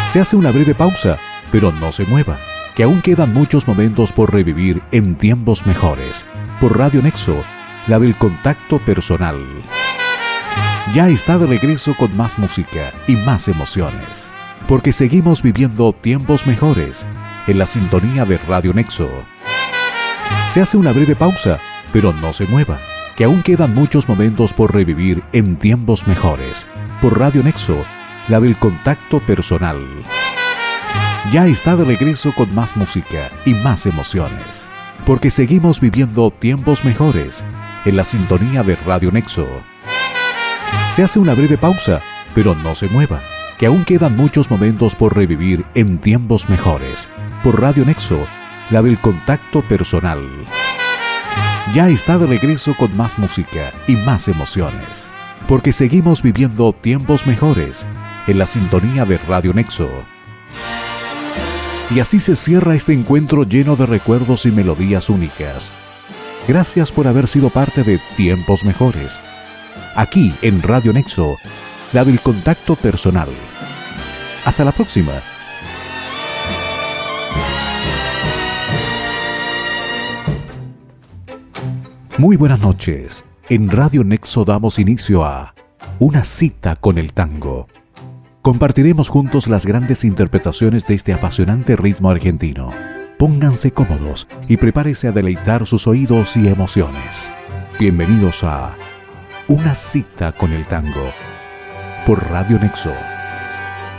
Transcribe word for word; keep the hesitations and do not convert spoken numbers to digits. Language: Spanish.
Se hace una breve pausa, pero no se mueva, que aún quedan muchos momentos por revivir en tiempos mejores. Por Radio Nexo, la del contacto personal. Ya está de regreso con más música y más emociones, porque seguimos viviendo tiempos mejores en la sintonía de Radio Nexo. Se hace una breve pausa, pero no se mueva, que aún quedan muchos momentos por revivir en tiempos mejores. Por Radio Nexo, la del contacto personal. Ya está de regreso con más música y más emociones, porque seguimos viviendo tiempos mejores en la sintonía de Radio Nexo. Se hace una breve pausa, pero no se mueva, que aún quedan muchos momentos por revivir en tiempos mejores. Por Radio Nexo, la del contacto personal. Ya está de regreso con más música y más emociones, porque seguimos viviendo tiempos mejores en la sintonía de Radio Nexo. Y así se cierra este encuentro lleno de recuerdos y melodías únicas. Gracias por haber sido parte de Tiempos Mejores, aquí en Radio Nexo, la del contacto personal. Hasta la próxima. Muy buenas noches. En Radio Nexo damos inicio a Una cita con el tango. Compartiremos juntos las grandes interpretaciones de este apasionante ritmo argentino. Pónganse cómodos y prepárese a deleitar sus oídos y emociones. Bienvenidos a Una cita con el tango por Radio Nexo.